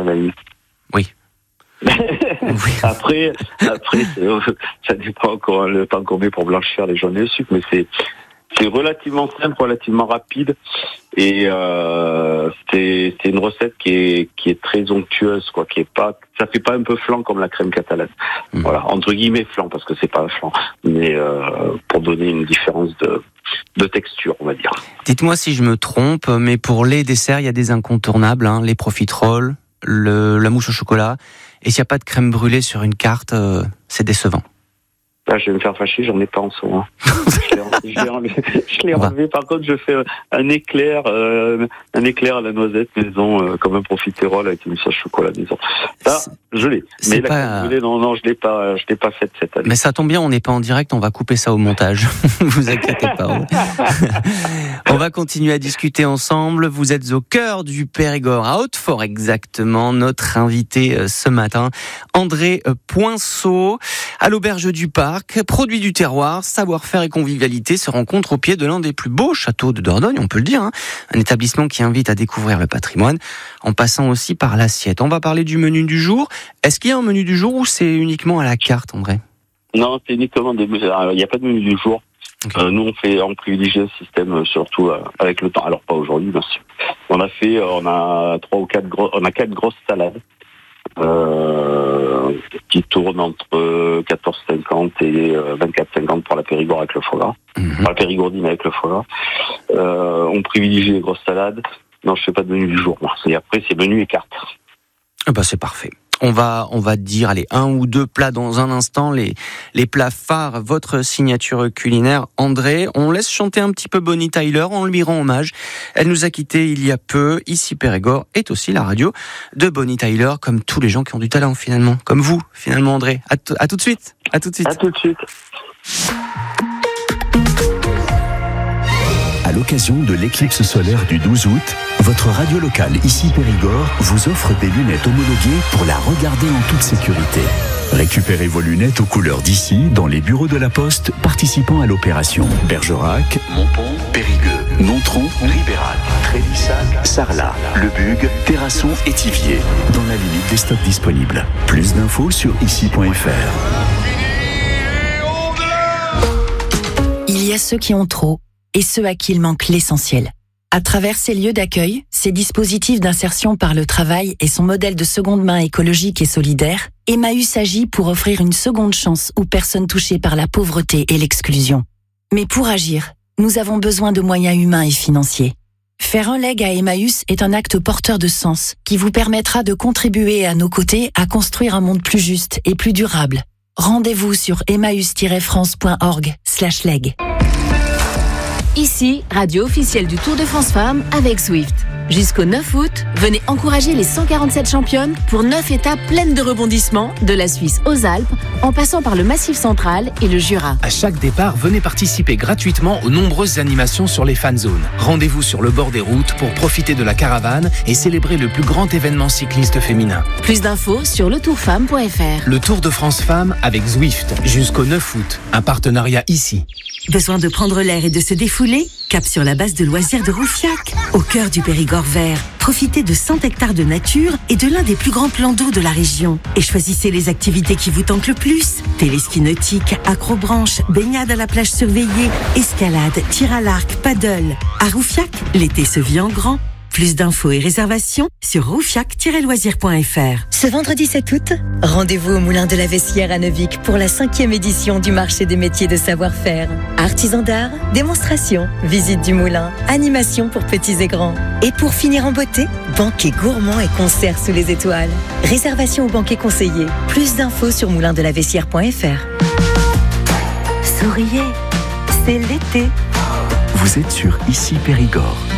la nuit. Oui. Oui. Après, ça dépend encore le temps qu'on met pour blanchir les jaunes et le sucre, mais c'est relativement simple, relativement rapide, et c'est une recette qui est très onctueuse, quoi, ça fait pas un peu flan comme la crème catalane. Voilà, entre guillemets flan, parce que c'est pas un flan, mais pour donner une différence de texture, on va dire. Dites-moi si je me trompe, mais pour les desserts, il y a des incontournables, les profiteroles, la mousse au chocolat, et s'il n'y a pas de crème brûlée sur une carte, c'est décevant. Là, je vais me faire fâcher, j'en ai pas en ce moment. Je l'ai enlevé. Par contre, je fais un éclair à la noisette maison, comme un profiterole avec une mousse au chocolat maison. Ça, je l'ai. Mais la crème brûlée, non, je l'ai pas faite cette année. Mais ça tombe bien, on n'est pas en direct, on va couper ça au montage. Vous inquiétez pas. On va continuer à discuter ensemble. Vous êtes au cœur du Périgord, à Hautefort exactement. Notre invité ce matin, André Poinceau, à l'Auberge du Parc. Produits du terroir, savoir-faire et convivialité se rencontrent au pied de l'un des plus beaux châteaux de Dordogne, on peut le dire. Un établissement qui invite à découvrir le patrimoine, en passant aussi par l'assiette. On va parler du menu du jour. Est-ce qu'il y a un menu du jour ou c'est uniquement à la carte, André ? Non, c'est uniquement il n'y a pas de menu du jour. Okay. Nous, on privilégie un système surtout avec le temps. Alors pas aujourd'hui, bien sûr. On a 4 grosses salades. Qui tourne entre 14,50 et 24,50 pour la Périgord avec le foie gras. Pour la Périgourdine avec le foie gras. On privilégie les grosses salades. Non, je fais pas de menu du jour, moi. Et après, c'est menu et carte. C'est parfait. On va dire, un ou deux plats dans un instant, les plats phares, votre signature culinaire, André. On laisse chanter un petit peu Bonnie Tyler, on lui rend hommage. Elle nous a quittés il y a peu. Ici Périgord est aussi la radio de Bonnie Tyler, comme tous les gens qui ont du talent finalement, comme vous finalement, André. À tout de suite. À tout de suite. À l'occasion de l'éclipse solaire du 12 août, votre radio locale ici Périgord vous offre des lunettes homologuées pour la regarder en toute sécurité. Récupérez vos lunettes aux couleurs d'ici dans les bureaux de la Poste participant à l'opération Bergerac, Montpont, Périgueux, Nontron, Ribérac, Trélissac, Sarlat, Le Bugue, Terrasson et Thiviers, dans la limite des stocks disponibles. Plus d'infos sur ici.fr. Il y a ceux qui ont trop et ceux à qui il manque l'essentiel. À travers ces lieux d'accueil, ces dispositifs d'insertion par le travail et son modèle de seconde main écologique et solidaire, Emmaüs agit pour offrir une seconde chance aux personnes touchées par la pauvreté et l'exclusion. Mais pour agir, nous avons besoin de moyens humains et financiers. Faire un leg à Emmaüs est un acte porteur de sens qui vous permettra de contribuer à nos côtés à construire un monde plus juste et plus durable. Rendez-vous sur emmaüs-france.org/leg. Ici, radio officielle du Tour de France Femmes avec Zwift. Jusqu'au 9 août, venez encourager les 147 championnes pour 9 étapes pleines de rebondissements, de la Suisse aux Alpes, en passant par le Massif central et le Jura. À chaque départ, venez participer gratuitement aux nombreuses animations sur les fan zones. Rendez-vous sur le bord des routes pour profiter de la caravane et célébrer le plus grand événement cycliste féminin. Plus d'infos sur letourfemme.fr. Le Tour de France Femmes avec Zwift, jusqu'au 9 août. Un partenariat ici. Besoin de prendre l'air et de se défouler ? Cap sur la base de loisirs de Roufiac, au cœur du Périgord vert. Profitez de 100 hectares de nature et de l'un des plus grands plans d'eau de la région. Et choisissez les activités qui vous tentent le plus. Téléski nautique, accrobranche, baignade à la plage surveillée, escalade, tir à l'arc, paddle. À Roufiac, l'été se vit en grand. Plus d'infos et réservations sur roufiac-loisirs.fr. Ce vendredi 7 août, rendez-vous au Moulin de la Vessière à Neuvic pour la 5e édition du marché des métiers de savoir-faire. Artisans d'art, démonstrations, visite du moulin, animation pour petits et grands. Et pour finir en beauté, banquet gourmand et concert sous les étoiles. Réservation au banquet conseillé. Plus d'infos sur moulindelavessière.fr. Souriez, c'est l'été. Vous êtes sur Ici Périgord.